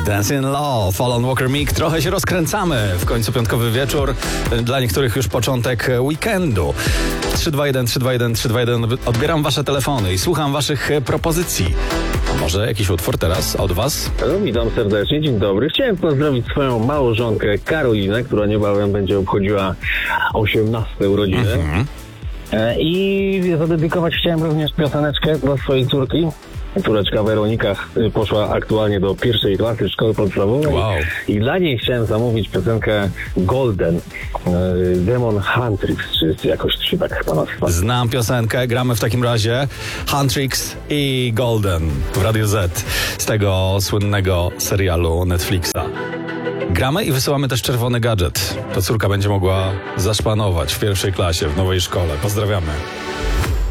Dancing Love, Alan Walker Meek. Trochę się rozkręcamy. W końcu piątkowy wieczór. Dla niektórych już początek weekendu. 321 321 321. Odbieram wasze telefony i słucham waszych propozycji. A może jakiś utwór teraz od was? Witam serdecznie, dzień dobry. Chciałem pozdrowić swoją małżonkę Karolinę, która niebawem będzie obchodziła 18 urodziny. I zadedykować chciałem również pioseneczkę dla swojej córki. Córeczka Weronika poszła aktualnie do pierwszej klasy szkoły podstawowej. Wow. I dla niej chciałem zamówić piosenkę Golden, Demon Huntrix, czy jakoś się tak chyba nazywa. Znam piosenkę, gramy w takim razie Huntrix i Golden w Radio Z z tego słynnego serialu Netflixa. Gramy i wysyłamy też czerwony gadżet. To córka będzie mogła zaszpanować w pierwszej klasie w nowej szkole. Pozdrawiamy.